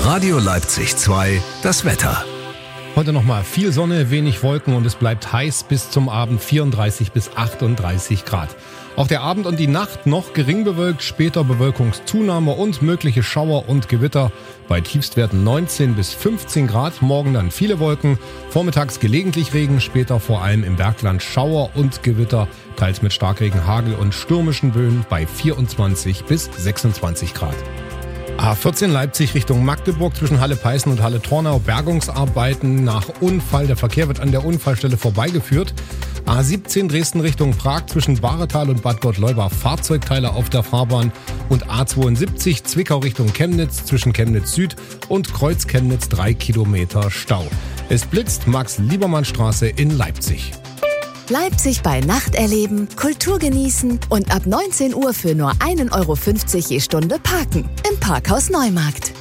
Radio Leipzig 2, das Wetter. Heute nochmal viel Sonne, wenig Wolken und es bleibt heiß bis zum Abend 34 bis 38 Grad. Auch der Abend und die Nacht noch gering bewölkt, später Bewölkungszunahme und mögliche Schauer und Gewitter bei Tiefstwerten 19 bis 15 Grad. Morgen dann viele Wolken, vormittags gelegentlich Regen, später vor allem im Bergland Schauer und Gewitter, teils mit Starkregen, Hagel und stürmischen Böen bei 24 bis 26 Grad. A14 Leipzig Richtung Magdeburg zwischen Halle-Peißen und Halle-Tornau. Bergungsarbeiten nach Unfall. Der Verkehr wird an der Unfallstelle vorbeigeführt. A17 Dresden Richtung Prag zwischen Bahretal und Bad Gottleuba. Fahrzeugteile auf der Fahrbahn. Und A72 Zwickau Richtung Chemnitz zwischen Chemnitz Süd und Kreuz Chemnitz 3 Kilometer Stau. Es blitzt Max-Liebermann-Straße in Leipzig. Leipzig bei Nacht erleben, Kultur genießen und ab 19 Uhr für nur 1,50 € je Stunde parken. Im Parkhaus Neumarkt.